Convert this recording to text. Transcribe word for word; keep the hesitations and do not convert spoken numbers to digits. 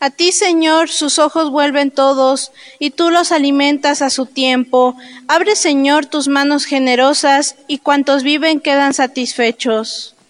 A ti, Señor, sus ojos vuelven todos, y tú los alimentas a su tiempo. Abre, Señor, tus manos generosas, y cuantos viven quedan satisfechos.